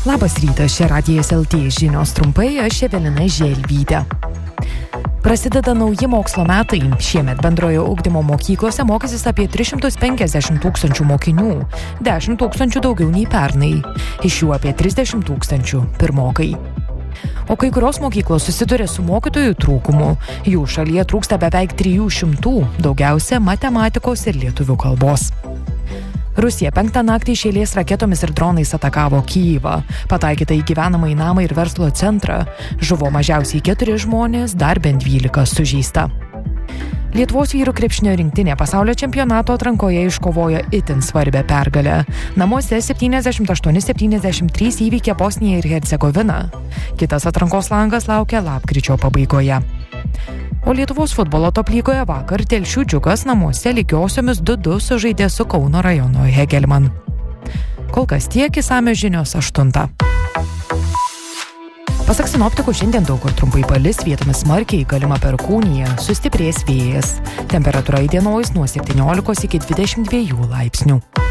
Labas rytas, čia Radijas LT žinios trumpai, aš Evelina Želvytė. Prasideda nauji mokslo metai. Šiemet bendrojo ugdymo mokyklose mokysis apie 350 tūkstančių mokinių, 10 tūkstančių daugiau nei pernai. Iš jų apie 30 tūkstančių pirmokai. O kai kurios mokyklos susiduria su mokytojų trūkumu. Jų šalyje trūksta beveik 300, daugiausia matematikos ir lietuvių kalbos. Rusija 5 naktį iš eilės raketomis ir dronais atakavo Kyjivą. Pataikyta į gyvenamąjį namą ir verslo centrą. Žuvo mažiausiai 4 žmonės, dar bent 12 sužeista. Lietuvos vyrų krepšinio rinktinė pasaulio čempionato atrankoje iškovojo itin svarbią pergalę. Namuose 78-73 įveikė Bosniją ir Hercegoviną. Kitas atrankos langas laukia lapkričio pabaigoje. O Lietuvos futbolo top lygoje vakar Telšių Džiugas namuose lygiosiomis 2-2 sužaidė su Kauno rajono Hegelman. Kol kas tiek, išsamios žinios 8. Pasak sinoptikų, šiandien daug kur trumpai palis, vietomis smarkiai, galima perkūnija, sustiprės vėjas. Temperatūra įdienojus nuo 17 iki 22 laipsnių.